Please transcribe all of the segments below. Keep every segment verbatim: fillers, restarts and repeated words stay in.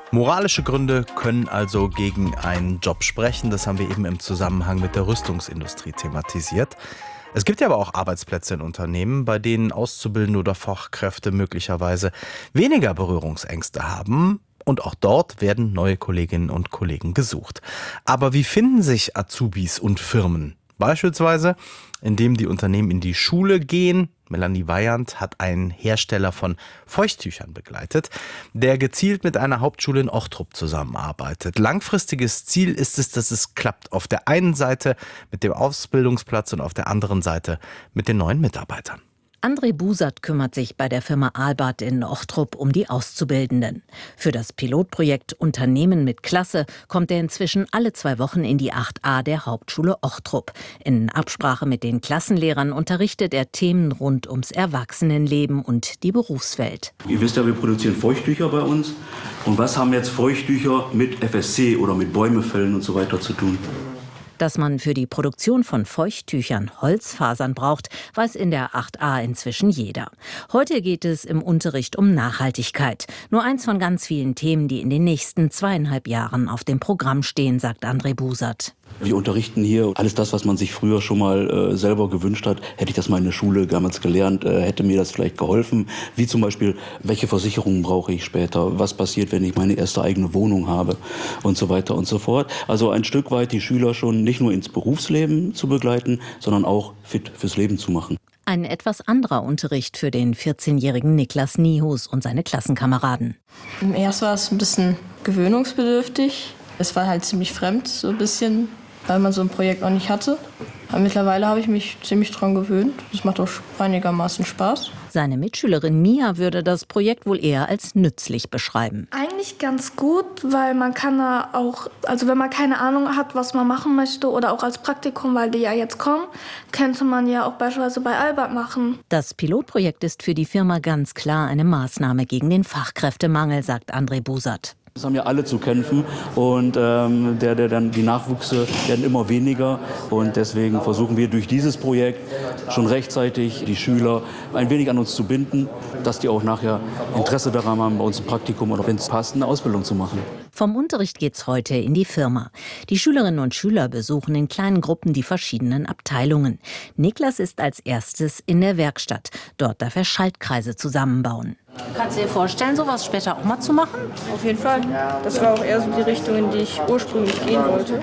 Moralische Gründe können also gegen einen Job sprechen. Das haben wir eben im Zusammenhang mit der Rüstungsindustrie thematisiert. Es gibt ja aber auch Arbeitsplätze in Unternehmen, bei denen Auszubildende oder Fachkräfte möglicherweise weniger Berührungsängste haben. Und auch dort werden neue Kolleginnen und Kollegen gesucht. Aber wie finden sich Azubis und Firmen? Beispielsweise, indem die Unternehmen in die Schule gehen. Melanie Weyand hat einen Hersteller von Feuchttüchern begleitet, der gezielt mit einer Hauptschule in Ochtrup zusammenarbeitet. Langfristiges Ziel ist es, dass es klappt. Auf der einen Seite mit dem Ausbildungsplatz und auf der anderen Seite mit den neuen Mitarbeitern. André Busat kümmert sich bei der Firma Albert in Ochtrup um die Auszubildenden. Für das Pilotprojekt Unternehmen mit Klasse kommt er inzwischen alle zwei Wochen in die acht a der Hauptschule Ochtrup. In Absprache mit den Klassenlehrern unterrichtet er Themen rund ums Erwachsenenleben und die Berufswelt. Ihr wisst ja, wir produzieren Feuchttücher bei uns. Und was haben jetzt Feuchttücher mit F S C oder mit Bäume fällen und so weiter zu tun? Dass man für die Produktion von Feuchttüchern Holzfasern braucht, weiß in der acht a inzwischen jeder. Heute geht es im Unterricht um Nachhaltigkeit. Nur eins von ganz vielen Themen, die in den nächsten zweieinhalb Jahren auf dem Programm stehen, sagt André Busat. Wir unterrichten hier alles das, was man sich früher schon mal äh, selber gewünscht hat. Hätte ich das mal in der Schule damals gelernt, äh, hätte mir das vielleicht geholfen. Wie zum Beispiel, welche Versicherungen brauche ich später? Was passiert, wenn ich meine erste eigene Wohnung habe? Und so weiter und so fort. Also ein Stück weit die Schüler schon nicht nur ins Berufsleben zu begleiten, sondern auch fit fürs Leben zu machen. Ein etwas anderer Unterricht für den vierzehnjährigen Niklas Niehus und seine Klassenkameraden. Erst war es ein bisschen gewöhnungsbedürftig. Es war halt ziemlich fremd, so ein bisschen, weil man so ein Projekt noch nicht hatte. Aber mittlerweile habe ich mich ziemlich dran gewöhnt. Das macht auch einigermaßen Spaß. Seine Mitschülerin Mia würde das Projekt wohl eher als nützlich beschreiben. Eigentlich ganz gut, weil man kann da auch, also wenn man keine Ahnung hat, was man machen möchte oder auch als Praktikum, weil die ja jetzt kommen, könnte man ja auch beispielsweise bei Albert machen. Das Pilotprojekt ist für die Firma ganz klar eine Maßnahme gegen den Fachkräftemangel, sagt André Busat. Das haben ja alle zu kämpfen und ähm, der, der dann die Nachwüchse werden immer weniger und deswegen versuchen wir durch dieses Projekt schon rechtzeitig die Schüler ein wenig an uns zu binden, dass die auch nachher Interesse daran haben, bei uns ein Praktikum oder wenn es passt, eine Ausbildung zu machen. Vom Unterricht geht's heute in die Firma. Die Schülerinnen und Schüler besuchen in kleinen Gruppen die verschiedenen Abteilungen. Niklas ist als erstes in der Werkstatt. Dort darf er Schaltkreise zusammenbauen. Kannst du dir vorstellen, sowas später auch mal zu machen? Auf jeden Fall. Das war auch eher so die Richtung, in die ich ursprünglich gehen wollte.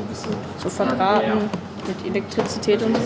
So verdrahten mit Elektrizität und so.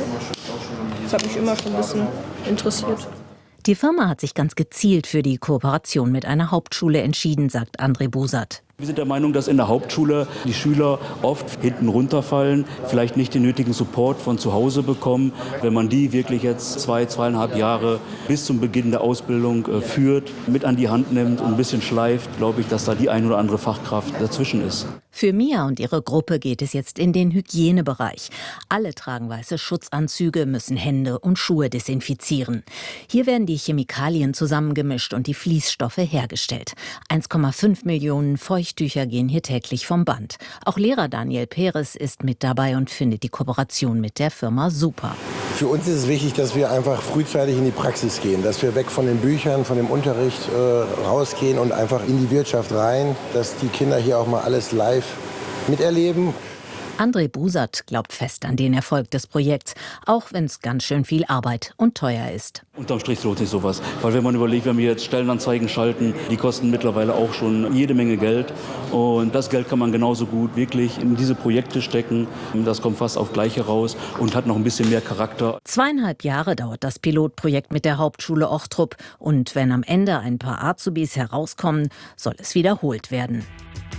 Das hat mich immer schon ein bisschen interessiert. Die Firma hat sich ganz gezielt für die Kooperation mit einer Hauptschule entschieden, sagt André Busat. Wir sind der Meinung, dass in der Hauptschule die Schüler oft hinten runterfallen, vielleicht nicht den nötigen Support von zu Hause bekommen. Wenn man die wirklich jetzt zwei, zweieinhalb Jahre bis zum Beginn der Ausbildung äh, führt, mit an die Hand nimmt und ein bisschen schleift, glaube ich, dass da die ein oder andere Fachkraft dazwischen ist. Für Mia und ihre Gruppe geht es jetzt in den Hygienebereich. Alle tragen weiße Schutzanzüge, müssen Hände und Schuhe desinfizieren. Hier werden die Chemikalien zusammengemischt und die Fließstoffe hergestellt. eins Komma fünf Millionen Feuchttücher gehen hier täglich vom Band. Auch Lehrer Daniel Peres ist mit dabei und findet die Kooperation mit der Firma super. Für uns ist es wichtig, dass wir einfach frühzeitig in die Praxis gehen, dass wir weg von den Büchern, von dem Unterricht äh, rausgehen und einfach in die Wirtschaft rein, dass die Kinder hier auch mal alles live miterleben. André Busat glaubt fest an den Erfolg des Projekts, auch wenn es ganz schön viel Arbeit und teuer ist. Unterm Strich lohnt sich sowas, weil wenn man überlegt, wenn wir jetzt Stellenanzeigen schalten, die kosten mittlerweile auch schon jede Menge Geld und das Geld kann man genauso gut wirklich in diese Projekte stecken. Das kommt fast auf Gleiche raus und hat noch ein bisschen mehr Charakter. Zweieinhalb Jahre dauert das Pilotprojekt mit der Hauptschule Ochtrup und wenn am Ende ein paar Azubis herauskommen, soll es wiederholt werden.